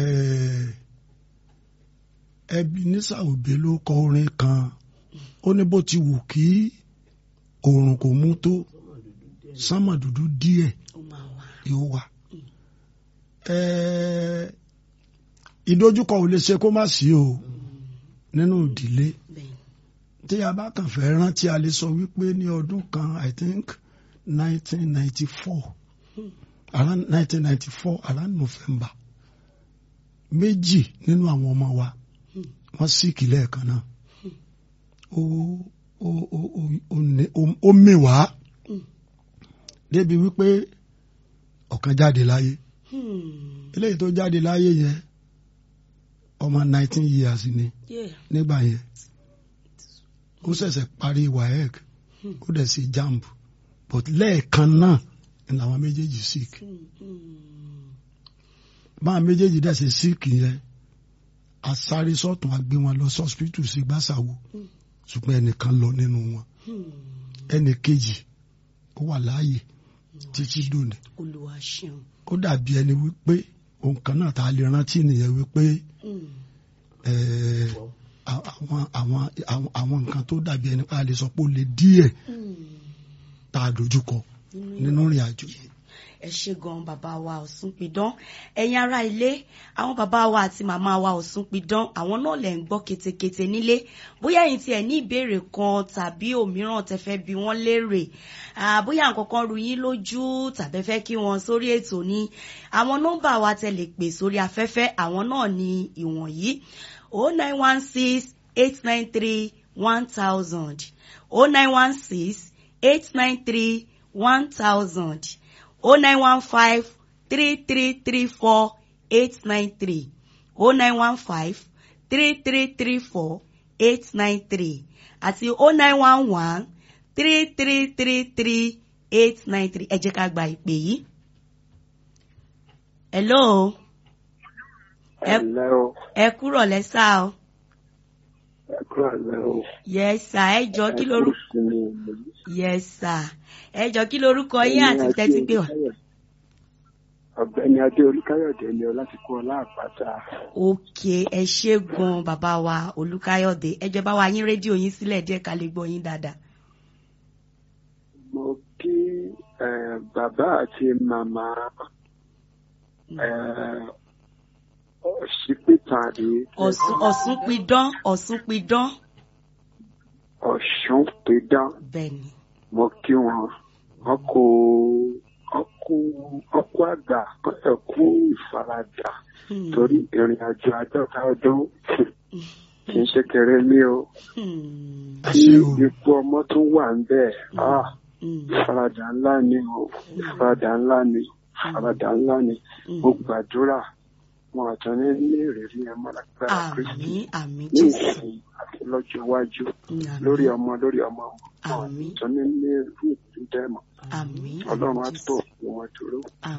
Ebenezer Obey ló kọ orin kan ó ní bó ti wù kí oòrùn kò mú tó sánmọ̀ dúdú díẹ̀ yóò wà. Ìdojúkọ ò lè ṣe kó má sí o nínú ìdílé tí a bá kàn fẹ́ rántí a lè sọ wípé ní ọdún kan I think 1994 around 1994 around November méjì nínú àwọn ọmọ wa wọ́n síkì lẹ́ẹ̀kan náà ó mì wá débi wípé ọ̀kan jáde láyé eléyìí tó jáde láyé yẹn ọmọ 19 years ni nígbà yẹn ó ṣẹ̀ṣẹ̀ parí WAEC ó dẹ̀ sí JAMB but lẹ́ẹ̀kan náà ni làwọn méjèèjì sick báwọn méjèèjì dẹ̀ ṣe sick yẹn asáré sọ́tún agbé wọn lọ sọ́spítù sí Gbàsàwò ṣùgbọ́n ẹnìkan lọ nínú wọn ẹnì kejì ó wà láàyè títí dòní. Olúwa ṣeun. Ó dàbí ẹni wípé ohun kan náà tá a lè rántí nìyẹn wípé àwọn nǹkan tó dàbí ẹni pé a lè sọ pé ó le díẹ̀ tá a dojúkọ nínú ìrìn àjò yìí. Ẹ ṣé gan bàbá wa Ọ̀ṣùnpìdán. Ẹ̀yin ará ilé àwọn bàbá wa àti màmá wa Ọ̀ṣùnpìdán àwọn náà lẹ̀ ń gbọ́ ketekete nílé bóyá ẹ̀yin tí ẹ ní ìbéèrè kan tàbí òmíràn tẹ́ fẹ́ bi wọ́n léèrè bóyá nǹkan kan rú yín lójú tàbí fẹ́ kí wọ́n sórí ètò ní àwọn nọ́mbà wa tẹ́ lè pè sórí afẹ́fẹ́ àwọn náà ní ìwọ̀nyí 0916 893 1000 0916 893 1000 0915 3334 893 0915 3334 893 àti 0911 3333 893 ẹ jẹ́ ká gba ìpè yìí. Hello. Hello. Ẹ kúrò lẹ́sà o. Ẹ kúrò lẹ́sà. Yes sir, ẹ jọ kí lórúkọ. Yes sir. Ẹ jọ kí lórúkọ yín àti tẹ́tí pé wà. Ọ̀gbẹ́ni Adé Olúkáyọ̀dé ni ọ láti kó ọlá àpáta. Òkè ẹ ṣé gan bàbá wa Olúkáyọ̀dé. Ẹ jẹ́ bá wa yín rédíò yín sílẹ̀ díẹ̀ ká lè gbọ́ yín dáadáa. Mo kí bàbá àti màmá Ọ̀ṣùnpìdán. Ọ̀ṣùnpìdán. Bẹ́ẹ̀ni. Mo kí wọn ọkọ àgbà ẹkú ìfaradà torí ìrìn àjò 50 ọdún kì í ṣe kéré ní o tí ipò ọmọ tó wà ń bẹ ìfaradà ńlá ni o ìfaradà ńlá ni mo gbàdúrà wọn àtọ ní ìrírí ẹ mọ́lágbára Kristi ní ìsìn àti lọ́jọ́ iwájú lórí ọmọ wọn àtọ ní ìrírí ìdẹ́mọ̀ Ọlọ́run á tó wọn dúró.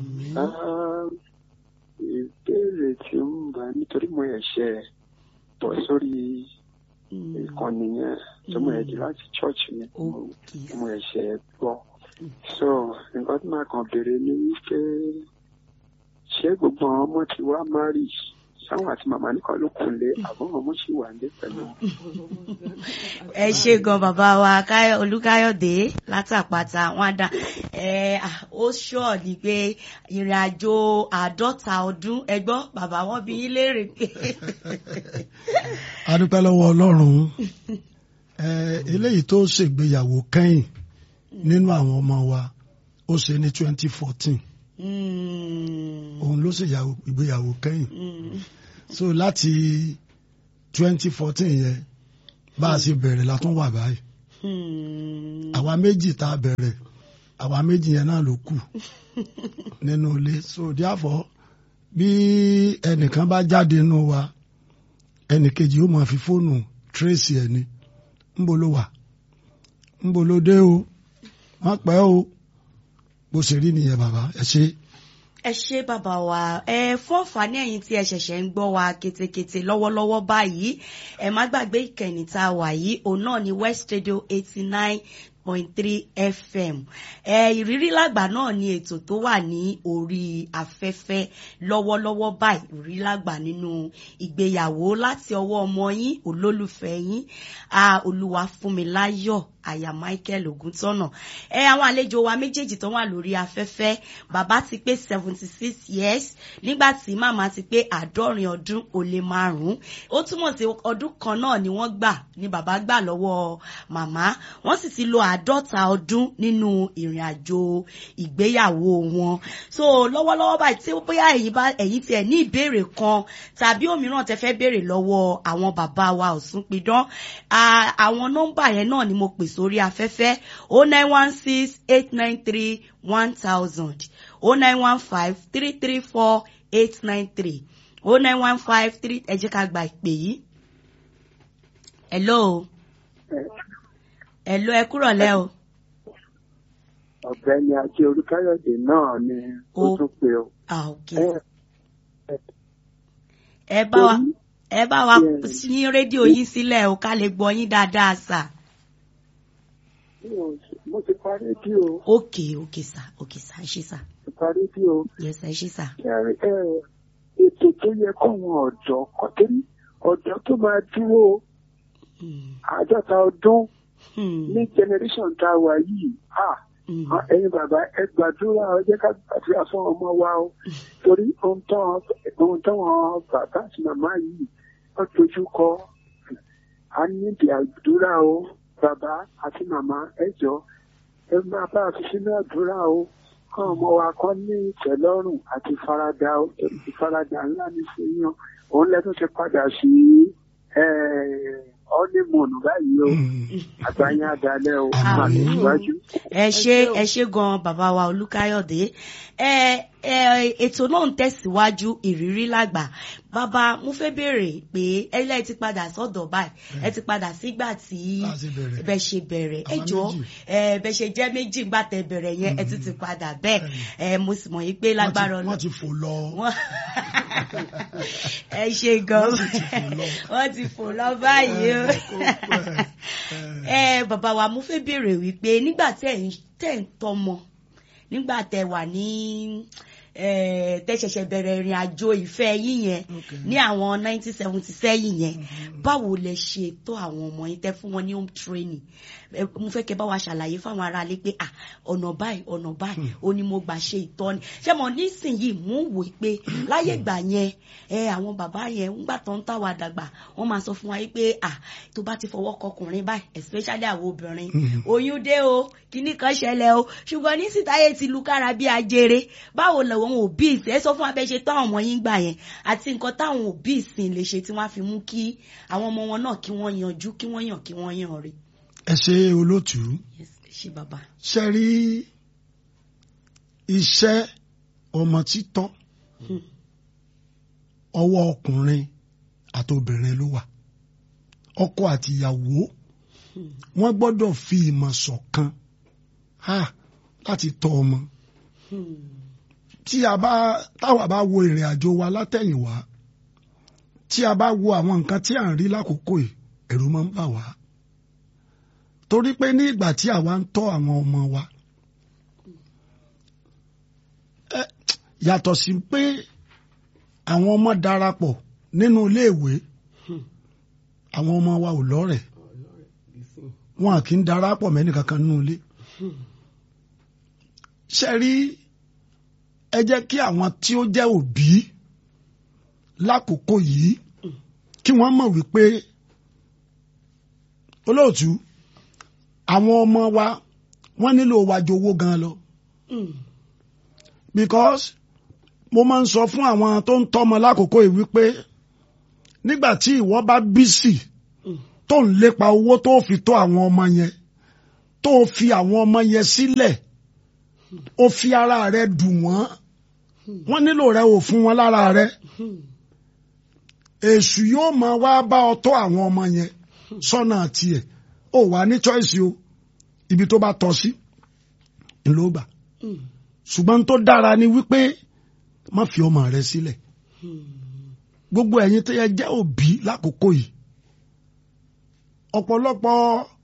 Ìbéèrè tí ń bá nítorí mo ẹ̀ṣẹ̀ bọ̀ sórí ìkànnì yẹn tó mo ẹ̀dí láti church ni mo ẹ̀ṣẹ̀ gbọ́. So nǹkan tí màá kàn béèrè ni wípé ṣé gbogbo àwọn ọmọ tí wá márì sáwọn àti màmá nìkan ló kùn lé àbọ̀ ọmọ sì wà ní pẹ̀lú. Ẹ ṣé gan bàbá wa Olúkáyọ̀dé látàpáta wọn dá ó ṣọ́ ni pé ìrìn àjò 50 ọdún ẹgbọ́ bàbá wọn bí yín léèrè pé. A dúpẹ́ lọ́wọ́ Ọlọ́run eléyìí tó ṣègbéyàwó kẹ́yìn nínú àwọn ọmọ wa ó ṣe ní 2014 òun ló ṣe ìgbéyàwó kẹ́yìn so láti 2014 yẹn bá a ṣe bẹ̀rẹ̀ la tún wà báyìí àwa méjì tá a bẹ̀rẹ̀ àwa méjì yẹn náà ló kù nínú ilé so therefore bí ẹnìkan bá jáde nínú wa ẹnìkejì ó máa fi fóònù tracy ẹni ńbo ló wà ńbo ló dé o má pẹ́ o bó ṣe rí nìyẹn bàbá ẹ ṣe. ẹ ṣé bàbá wa fún àǹfààní ẹ̀yin tí ẹ ṣẹ̀ṣẹ̀ ń gbọ́ wa ketekete lọ́wọ́lọ́wọ́ báyìí ẹ má gbàgbé ìkànnì tá a wà yìí òun náà ni West Radio 89.3 FM ìrírí lágbà náà ni ètò tó wà ní orí afẹ́fẹ́ lọ́wọ́lọ́wọ́ báyìí ìrírí lágbà nínú ìgbéyàwó láti ọwọ́ ọmọ yín olólùfẹ́ yín Olúwafúnmiláyọ̀ àyà Michael Ògúntọ́nà àwọn àlejò wa méjèèjì tó wà lórí afẹ́fẹ́ bàbá ti pé 76 years nígbà tí màmá ti pé 70 ọdún ó lé 5 ó túmọ̀ sí ọdún kan náà ni wọ́n gbà ni bàbá gbà lọ́wọ́ màmá wọ́n sì ti lo 50 ọdún nínú ìrìn àjò ìgbéyàwó wọn so lọ́wọ́lọ́wọ́ báyìí tí bóyá ẹ̀yin tiẹ̀ ní ìbéèrè kan tàbí òmíràn tẹ́ fẹ́ béèrè lọ́wọ́ àwọn bàbá wa Ọ̀ṣunpidán àwọn nọ́mbà yẹn náà ni mo pè sórí afẹ́fẹ́ 0916-893-1000 0915-334-893 0915-3 ẹ jẹ́ ká gba ìpè yìí. Hello ẹ kúrọ̀lẹ́ o. Ọ̀gbẹ́ni Ajé Olúkáyọ̀dé náà ni ó tún pè o. ẹ bá wa sí rédíò yín sílẹ̀ o ká lè gbọ́ yín dáadáa sà. Mo ti pa rédíò. Okay sà ẹ ṣé sà. Mo ti pa rédíò. Yes ẹ ṣé sà. Ètò tó yẹ kọ́wọn ọ̀dọ́ kọ́tẹ́rì ọ̀dọ́ tó máa dúró 50 ọdún ní generation tá a wà yìí ẹ̀yin bàbá ẹ gbàdúrà ẹ jẹ́ ká gbàdúrà fún ọmọ wa o torí ohun táwọn bàbá àti màmá yìí wọ́n dojú kọ a níbi àdúrà o bàbá àti màmá ẹ jọ ẹ máa bá a fi sínú àdúrà o kọ́ ọmọ wa kọ́ ní ìtẹ́lọ́rùn àti ìfaradà ńlá ní fúnyàn òun lẹ́tọ́ ti padà sí ọ́nímọ̀nù báyìí o àgbáyé àdálẹ́ o máa ní ìwájú. ẹ ṣé gan bàbá wa Olúkáyọ̀dé ètò náà ń tẹ̀síwájú ìrírí lágbà bàbá mo fẹ́ béèrè pé ẹlẹ́ ti padà sọ́dọ̀ báyìí ẹ ti padà sígbà tí bẹ ṣe bẹ̀rẹ̀ ẹ jọ bẹ ṣe jẹ́ méjì gbà tẹ bẹ̀rẹ̀ yẹn ẹ ti padà bẹ́ẹ̀ mo sì mọ̀ yí pé lágbára wọ́n ti fò lọ. ẹ ṣé gan wọ́n ti fò lọ báyìí o bàbá wa mo fẹ́ béèrè wípé nígbà tẹ́ ń tọ́mọ nígbà tẹ́ wà ní tẹ́ ṣẹ̀ṣẹ̀ bẹ̀rẹ̀ ìrìn àjò ìfẹ́ yín yẹn ní àwọn 1970 sẹ́yìn yẹn báwo lẹ ṣe tọ́ àwọn ọmọ yín tẹ́ fún wọn ní home training mo fẹ́ kẹ́ bá wa ṣàlàyé fáwọn aráalé pé ọ̀nà báyìí ó ní mo gbà ṣe ìtọ́ni ṣé mo nísìnyìí mú wò pé láyé ìgbà yẹn àwọn bàbá yẹn ńgbà tó ń tàwa dàgbà wọ́n máa sọ fún wa pé tó bá ti fọwọ́ kọkùnrin báyìí especially àwọn obìnrin oyún dé o kíní kan ṣẹlẹ̀ o ṣùgbọ́n ní sítáyé ti lu kára bí ajere báwo làwọn òbí ìsìn ẹ sọ fún abẹ́ ṣe tó àwọn ọmọ yín gbà yẹn àti nǹkan táwọn òbí ìsìn lè ṣe tí wọ́n fi mú kí àwọn ọmọ wọn náà kí wọ́n yanjú kí wọ́n yàn rí. ẹ ṣe olóòtú ṣe bàbá. ṣe rí iṣẹ́ ọmọ títọ́ ọwọ́ ọkùnrin àti obìnrin ló wà ọkọ àti ìyàwó wọ́n gbọ́dọ̀ fi ìmọ̀ ṣọ̀kan láti tọ́ ọmọ táwa bá wo ìrìn àjò wa látẹ̀yìnwá tí a bá wo àwọn nǹkan tí à ń rí lákòókò yìí ẹ̀rù máa ń bà wá torí pé ní ìgbà tí àwa ń tọ́ àwọn ọmọ wa yàtọ̀ sí pé àwọn ọmọ darapọ̀ nínú iléèwé àwọn ọmọ wa ò lọ́rẹ̀ẹ́ wọn kì í darapọ̀ mẹ́ni kankan nínú ilé ṣe rí ẹ jẹ́ kí àwọn tí ó jẹ́ òbí lákòókò yìí kí wọ́n mọ̀ wípé olóòtú àwọn ọmọ wa wọ́n nílò wa ju owó gan lọ because mo máa ń sọ fún àwọn tó ń tọ́mọ lákòókò yìí wípé nígbà tí ìwọ bá bísì tó ń lépa owó tó fi tó àwọn ọmọ yẹn tó fi àwọn ọmọ yẹn sílẹ̀ ó fi ara rẹ dùn wọ́n nílò rẹ ò fún wọn lára rẹ èṣù yóò máa wá bá ọ tó àwọn ọmọ yẹn sọ́nà tiẹ̀ ó wà ní choice o ibi tó bá tọ́ sí ló gbà ṣùgbọ́n tó dára ni wípé má fi ọmọ rẹ sílẹ̀ gbogbo ẹ̀yin tó yẹ jẹ́ òbí lákòókò yìí ọ̀pọ̀lọpọ̀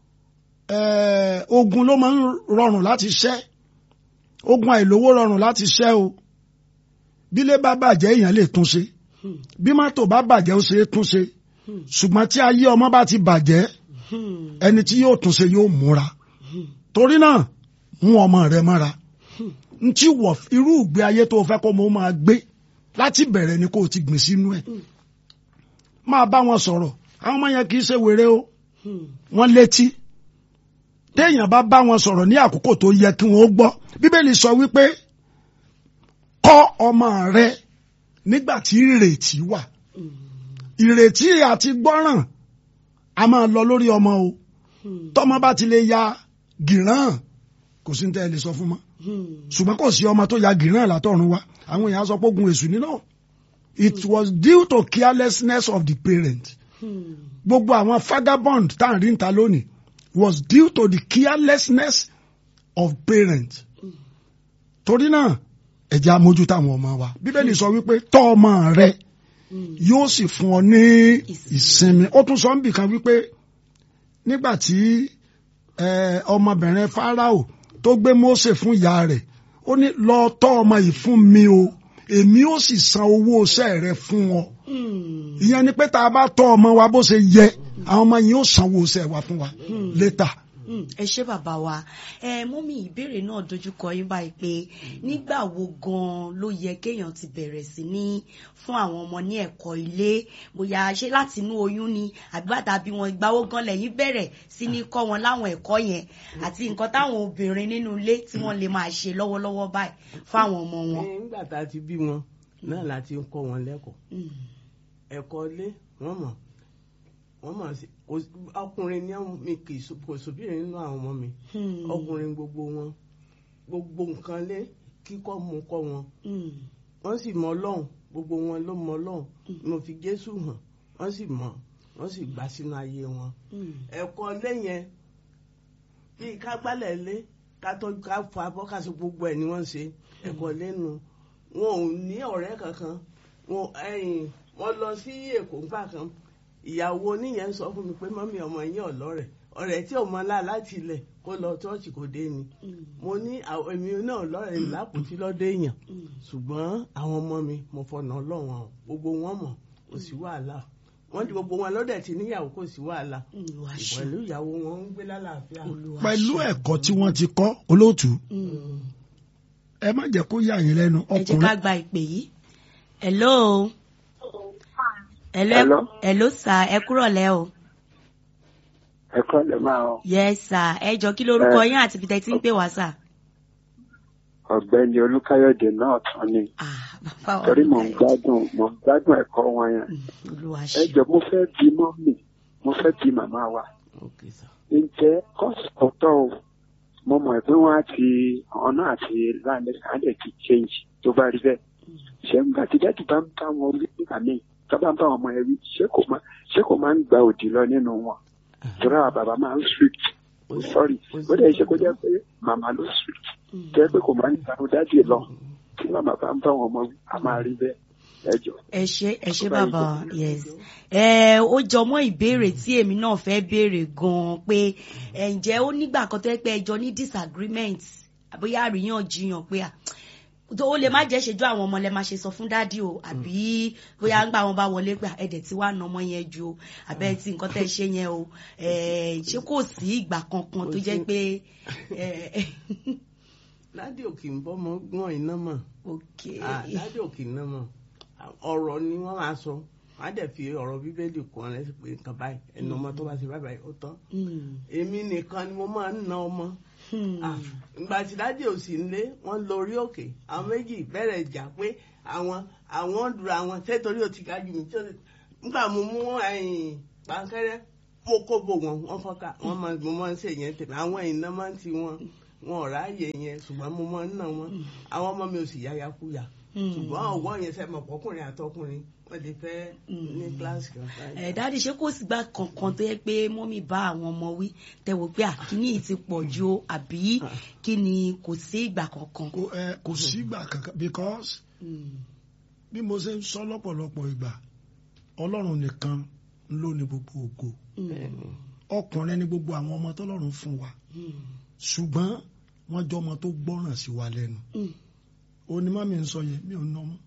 ogun ló máa ń rọrùn láti ṣẹ́ ogun àìlówó rọrùn láti ṣẹ́ o bílé bá bàjẹ́ èèyàn lè tún ṣe bí mọ́tò bá bàjẹ́ ó ṣe é tún ṣe ṣùgbọ́n tí ayé ọmọ bá ti bàjẹ́ ẹni tí yóò tún ṣe yóò múra torí náà mú ọmọ rẹ mọ́ra n tí wọ̀ irú ìgbé ayé tó fẹ́ kó mo máa gbé láti bẹ̀rẹ̀ ni kó o ti gbìn sínú ẹ̀ máa bá wọn sọ̀rọ̀ àwọn ọmọ yẹn kì í ṣe wèrè o wọ́n létí téèyàn bá bá wọn sọ̀rọ̀ ní àkókò tó yẹ kí wọ́n gbọ́ bíbélì sọ wípé kọ́ ọmọ rẹ nígbà tí ìrètí wà ìrètí àti gbọ́ràn a máa lọ lórí ọmọ o tọ́mọ bá ti lè ya gìrán kò sí ní tẹ́ ẹ lè sọ fún mọ́ ṣùgbọ́n kò sí ọmọ tó ya gìrán látọ̀run wá àwọn èèyàn sọ pé ogun èṣù nínú it was due to carelessness of the parent gbogbo àwọn vagabond tá à ń rí níta lónìí was due to the carelessness of parent torí náà ẹ jẹ́ amójútó àwọn ọmọ wa bíbélì sọ wípé tọ́ ọmọ rẹ yóò sì fún ọ ní ìsinmi ó tún sọ níbì kan wípé nígbà tí ọmọbìnrin Fáráò tó gbé Mósè fún ìyá rẹ̀ ó ní lọ tọ́ ọmọ yìí fún mi o èmi ó sì san owó iṣẹ́ rẹ fún ọ ìyẹn ni pé tá a bá tọ́ ọmọ wa bó ṣe yẹ àwọn ọmọ yìí ó sanwó iṣẹ́ wa fún wa later. ẹ ṣé bàbá wa mọ́mí ìbéèrè náà dojúkọ yín báyìí pé nígbà wo gan-an ló yẹ kéèyàn ti bẹ̀rẹ̀ sí ní fún àwọn ọmọ ní ẹ̀kọ́ ilé bóyá ṣé láti inú oyún ni àgbà tàbí wọn ìgbàwo gan lẹ́yìn bẹ̀rẹ̀ sí ní kọ́ wọn láwọn ẹ̀kọ́ yẹn àti nǹkan táwọn obìnrin nínú ilé tí wọ́n lè máa ṣe lọ́wọ́lọ́wọ́ báyìí fún àwọn ọmọ wọn. nígbà tá a ti bí wọn náà láti ń kọ́ wọn lẹ́kọ̀ọ́ ẹ̀kọ́ ilé wọ́n mọ̀ sí ọkùnrin ní mi kò sóbìnrin nínú àwọn ọmọ mi ọkùnrin gbogbo wọn gbogbo nǹkan lé kíkọ́ mú kọ́ wọn wọ́n sì mọ Ọlọ́run gbogbo wọn ló mọ Ọlọ́run mo fi Jésù hàn wọ́n sì mọ̀ wọ́n sì gbà sínú ayé wọn ẹ̀kọ́ ilé yẹn bí ká gbálẹ̀ lé ká tọ́jú ká fọ abọ́ ká sí gbogbo ẹ̀ ni wọ́n ṣe ẹ̀kọ́ ilé nu wọn ò ní ọ̀rẹ́ kankan wọ́n lọ sí Èkó ńgbà kan ìyàwó oníyẹn sọ fún mi pé mọ́mí ọmọ yín ọ̀lọ́rẹ̀ ọ̀rẹ́ tí ọmọ ńlá láti ilẹ̀ kó lọ tọ́ọ̀chì kò dé ni mo ní èmi náà lọ́rẹ̀ lápòtí lọ́dọ̀ èèyàn ṣùgbọ́n àwọn ọmọ mi mo fọ̀nà Ọlọ́run gbogbo wọn mọ̀ kò sí wàhálà wọ́n di gbogbo wọn lọ́dẹ̀ tí níyàwó kò sí wàhálà pẹ̀lú ìyàwó wọn ń gbé lálàáfíà. pẹ̀lú ẹ̀kọ́ tí wọ́n ti kọ́ olóòtú ẹ má jẹ́ kó yà yín lẹ́nu ọkùnrin. ẹ jẹ́ ká gba ìpè yìí. hello sir ẹ kúrọ̀lẹ́ o. ẹ kúrọ̀lẹ́ máa o. yes sir ẹ jọ kí lorúkọ yín àti ibi tẹ́ tí ń pè wá sir. ọ̀gbẹ́ni Olúkáyọ̀dé náà tán ni torí mò ń gbádùn ẹ̀kọ́ wọn yẹn ẹ jọ mo fẹ́ bí mọ́mì mo fẹ́ bí màmá wa ǹjẹ́ kọ́sì ọ̀tọ̀ o mo mọ̀ pé wọ́n á ti ọ̀nà àti láàrin àdẹ̀ ti change tó bá rí bẹ́ẹ̀ ṣé ń gbà tí dájú bá ń bá wọn rí nígbà míì tó bá ń bá wọn ọmọ ẹ rí ṣé kò máa ń gba òdì lọ nínú wọn torí àwọn bàbá máa ń strict sorry ó dẹ̀ ṣe kó jẹ́ pé màmá ló strict jẹ́ pé kò máa ń gba dájú lọ tí màmá bá ń bá wọn ọmọ rí a máa rí bẹ́ẹ̀. ẹ ṣé bàbá yes ó jọmọ́ ìbéèrè tí èmi náà fẹ́ béèrè gan-an pé ǹjẹ́ ó nígbà kan tó yẹ pé ẹjọ́ ní disagreement bóyá àríyànjiyàn pé ó lè má jẹ́ ṣèjú àwọn ọmọ lẹ máa ṣe sọ fún dádì o àbí bóyá ń gbà wọn bá wọlé gbà ẹ̀dẹ̀ tí wàá nà ọmọ yẹn ju o àbẹ́ tí nǹkan tẹ́ ṣe yẹn o ṣé kò sí ìgbà kankan tó jẹ́ pé. dádì ò kì í bọ́ mọ́ gbọ́n iná mọ̀ dádì ò kì í ná mọ̀ ọ̀rọ̀ ni wọ́n máa sọ wọ́n á dẹ̀ fi ọ̀rọ̀ bíbélì kan rẹ̀ pé nǹkan báyìí ẹnu ọmọ tó bá ṣe báyìí ó tán èmi nìkan ni mo máa ń na ọmọ ìgbà tí dájú ò sí nílé wọ́n lọ orí òkè àwọn méjì bẹ̀rẹ̀ ìjà pé àwọn dùrọ̀ àwọn tẹ́tọ́rí ò ti ga jù mí tí ó ti nígbà mo mú pàǹkẹ́rẹ́ mo kó bò wọ́n fọ́ká mo máa ń ṣe yẹn tèmi àwọn iná máa ń ti wọn ò ráàyè yẹn ṣùgbọ́n mo máa ń ná wọn àwọn ọmọ mi ò sì yáya kúyà ṣùgbọ́n ọwọ́ yẹn fẹ́ mọ̀ ọkùnrin àtọkùnrin wọ́n ti fẹ́ ní kíláàsì kan. dáàdi ṣé kò sígbà kankan tó yẹ pé mọ́mí bá àwọn ọmọ wí tẹ̀wò pé àkíní yìí ti pọ̀ ju àbí kí ni kò sí ìgbà kankan. kò sí ìgbà kankan because bí mo ṣe ń sọ lọ́pọ̀lọpọ̀ ìgbà ọlọ́run nìkan ló ní gbogbo ògo ọkùnrin ní gbogbo àwọn ọmọ tọ́lọ́run fún wa ṣùgbọ́n wọ́n jọ ọmọ tó gbọ́ràn sí wa lẹ́nu onímọ̀ mi ń sọ yẹn mi ò ná mọ́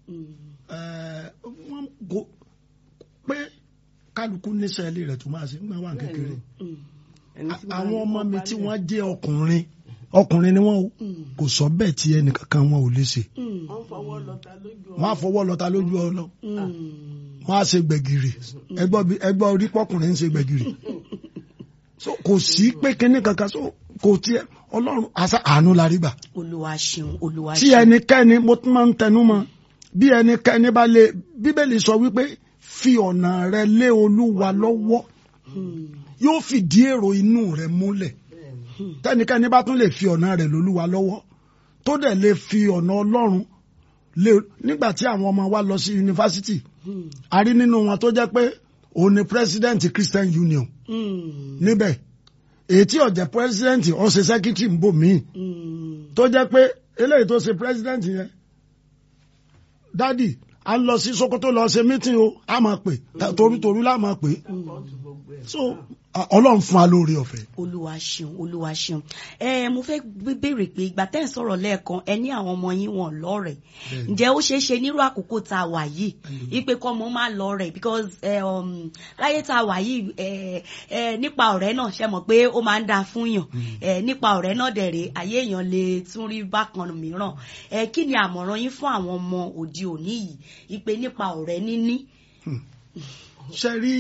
wọ́n go pé kálukú níṣẹ́ ilé rẹ̀ tó máa ṣe nígbà wà kékeré àwọn ọmọ mi tí wọ́n jẹ́ ọkùnrin ni wọ́n kò sọ bẹ́ẹ̀ tí ẹnìkankan wọn ò lè ṣe wọ́n á fọwọ́ lọ́ta lójú ọlọ́ wọ́n á ṣe gbẹ̀gìrì ẹgbẹ́ orí pọ́kùnrin ń ṣe gbẹ̀gìrì so kò sí pé kíní kankan so kò tiẹ̀ ọlọ́run àánú la rí gbà. Olúwa ṣeun Olúwa ṣeun. tí ẹnikẹ́ni mo tún máa ń tẹnu mọ́ bí ẹnikẹ́ni bá lè bíbélì sọ wípé fi ọ̀nà rẹ lé olúwa lọ́wọ́ yóò fìdí èrò inú rẹ múlẹ̀ tẹ́nikẹ́ni bá tún lè fi ọ̀nà rẹ lólúwa lọ́wọ́ tó dẹ̀ lè fi ọ̀nà ọlọ́run lé nígbà tí àwọn ọmọ wa lọ sí yunifásitì a rí nínú wọn tó jẹ́ pé òun ni president Christian Union níbẹ̀ èyí tí ó jẹ́ president ó ṣe secretary ń bò míì tó jẹ́ pé eléyìí tó ṣe president yẹn dádì a lọ sí Sokoto lọ ṣe meeting o a máa pè torútorú la máa pè so ọlọ́run fún wa lórí ọ̀fẹ́. Olúwa ṣeun Olúwa ṣeun mo fẹ́ béèrè pé ìgbà tẹ́ ẹ̀ sọ̀rọ̀ lẹ́ẹ̀kan ẹ ní àwọn ọmọ yín wọn lọ́rẹ̀ẹ́ ǹjẹ́ ó ṣeé ṣe nírú àkókò tá a wà yìí ipe kọ́ ọmọ máa lọ́rẹ̀ẹ́ because láyé tá a wà yìí nípa ọ̀rẹ́ náà ṣe mọ̀ pé ó máa ń dáa fún yàn nípa ọ̀rẹ́ náà dẹ̀rẹ̀ ayé èèyàn lè tún rí bákan mìíràn kí ni àmọ̀ràn yín fún àwọn ọmọ òde òní yìí ipe nípa ọ̀rẹ́ níní. ṣe rí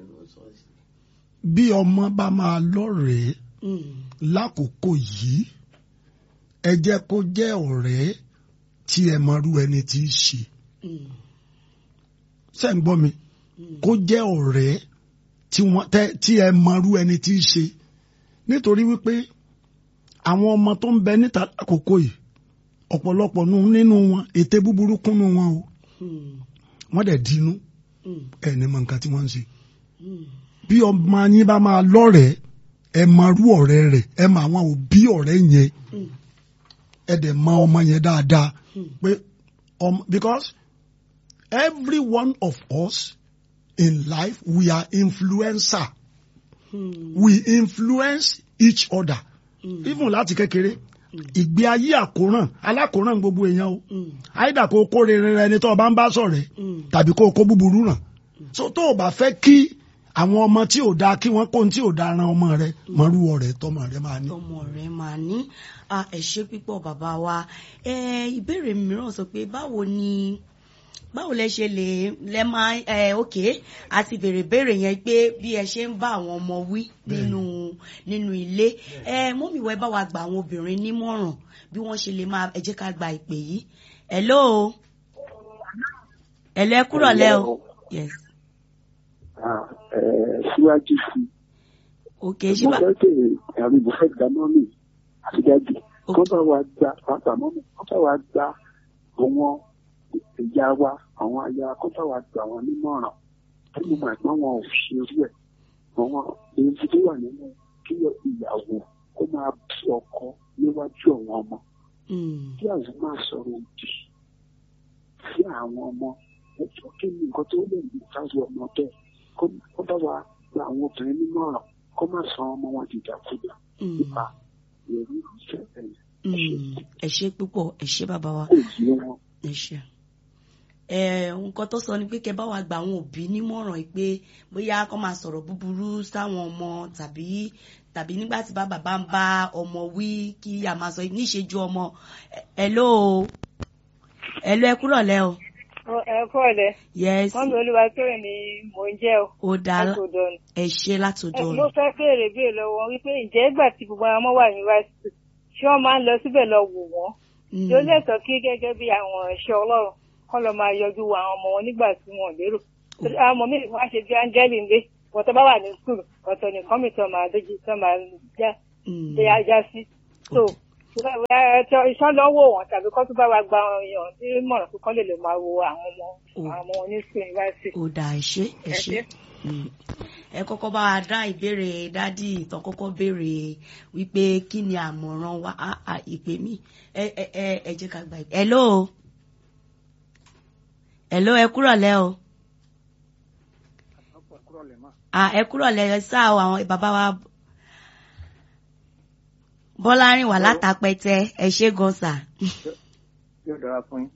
bí ọmọ bá máa lọ́rẹ̀ẹ́ lákòókò yìí ẹ jẹ́ kó jẹ́ ọ̀rẹ́ tí ẹ mọrú ẹni tí í ṣe ṣé ń gbọ́ mi kó jẹ́ ọ̀rẹ́ tí ẹ mọrú ẹni tí í ṣe nítorí wípé àwọn ọmọ tó ń bẹ níta lákòókò yìí ọ̀pọ̀lọpọ̀ nínú wọn ète búburú kúnnú wọn o wọ́n dẹ̀ dínú ẹ̀ ní mọ nǹkan tí wọ́n ń ṣe bí ọmọ yín bá máa lọ́rẹ̀ẹ́ ẹ máa rú ọ̀rẹ́ rẹ̀ ẹ máa àwọn òbí ọ̀rẹ́ yẹn ẹ dẹ̀ mọ ọmọ yẹn dáadáa pé because every one of us in life we are influencer we influence each other even láti kékeré ìgbé ayé àkóràn alákòóràn gbogbo èèyàn o àìdá kó kó rere ẹni tó o bá ń bá ṣọ̀rẹ́ tàbí kó o kó búburú ràn so tó o bá fẹ́ kí àwọn ọmọ tí ò dáa kí wọ́n kó ohun tí ò dáa ran ọmọ rẹ mọ̀rú ọ̀rẹ́ tọmọ rẹ máa ní. tọmọ rẹ máa ní ẹ ṣé pípọ̀ bàbá wa ìbéèrè mìíràn sọ pé báwo lẹ ṣe lẹ máa òkè àti béèrè yẹn pé bí ẹ ṣe ń bá àwọn ọmọ wí nínú ilé mọ́mì wẹ́ bá wa gba àwọn obìnrin nímọ̀ràn bí wọ́n ṣe lè máa ẹ jẹ́ ká gba ìpè yìí. hello ẹ kúrọ̀lẹ́ o. yes. síwájú sí i mo fẹ́ tèrè àmì mo fẹ́ gba mọ́mì àti dájú kọ́ bá wa gba pàápàá mọ́mì kọ́ bá wa gba àwọn ìyá wa àwọn aya kọ́ bá wa gba àwọn nímọ̀ràn tí mo mọ̀ ẹ̀gbọ́n wọn ò ṣe orí ẹ̀ àwọn èyí tó wà nínú kí ìyàwó kó máa bí ọkọ níwájú àwọn ọmọ kí àwọn máa sọ̀rọ̀ òdì sí àwọn ọmọ ẹ̀jọ̀ kí ni nǹkan tó lè ní káwé ọmọ bẹ́ẹ̀ kó bá wa gba àwọn obìnrin nímọ̀ràn kó má sọ ọmọ wọn dìdàkudà nípa ìrírí ìfẹ́ ẹ̀yìn. ẹ ṣé púpọ̀ ẹ ṣé bàbá wa. kò yé wọn. ẹ ṣé. nǹkan tó sọ ni pé kẹ́ bá wa gba àwọn òbí nímọ̀ràn pé bóyá kó máa sọ̀rọ̀ búburú sáwọn ọmọ tàbí nígbà tí bàbá bá ń bá ọmọ wí kí a máa sọ níṣejú ọmọ. hello ẹ kúrọ̀lẹ́ o. Ẹ kọ́ ọ̀lẹ́. Yes. Wọ́n mi olúwa kéré ni mò ń jẹ́ o. Ó dáa. Látòdọ̀nù. Ẹ ṣe látòdọ̀nù. Mo fẹ́ béèrè lọ́wọ́ wípé ǹjẹ́ ìgbà tí gbogbo àwọn ọmọ wà yunifásitì ṣé wọ́n máa ń lọ síbẹ̀ lọ wò wọ́n? Ṣé ó lẹ́tọ̀ọ́ kí gẹ́gẹ́ bí àwọn ẹ̀ṣọ́ Ọlọ́run kọ́ lọ máa yọjú wo àwọn ọmọ wọn nígbà tí wọ́n lérò? Àwọn ọmọ mi wọ́n á ṣe bí áńgẹ́lì ńlé wọ́n tó bá wà ní skul ọ̀tọ̀ nìkan mi tó máa dójú tó máa já sí. So iṣan lọ́wọ́ wọn tàbí kọ́ tó bá wa gba èèyàn tí mọ̀ràn pé kọ́ lè máa wo àwọn ọmọ wọn ní skul yunifásitì. Ó dà ẹ ṣé. Ẹ kọ́kọ́ bá wa dá ìbéèrè dádì ìtàn kọ́kọ́ béèrè wípé kí ni àmọ̀ràn wa ìpè mí ẹ jẹ́ ká gba ìpè. Hello ẹ kúrọ̀lẹ́ o. Ẹ kúrọ̀lẹ́ sáà àwọn bàbá wa Bọ́lárìn wà látàpẹtẹ ẹ ṣé gan sà. Yóò dára fún yín.